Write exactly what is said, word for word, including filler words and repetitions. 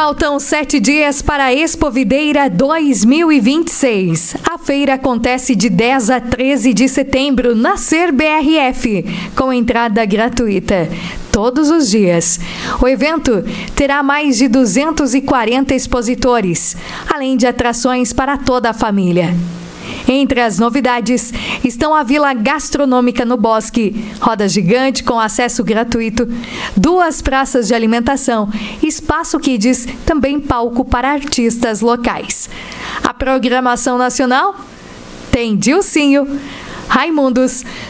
Faltam sete dias para a Expo Videira dois mil e vinte e seis. A feira acontece de dez a treze de setembro na Ser B R F, com entrada gratuita todos os dias. O evento terá mais de duzentos e quarenta expositores, além de atrações para toda a família. Entre as novidades estão a Vila Gastronômica no Bosque, roda gigante com acesso gratuito, duas praças de alimentação, espaço kids, também palco para artistas locais. A programação nacional tem Dilcinho, Raimundos,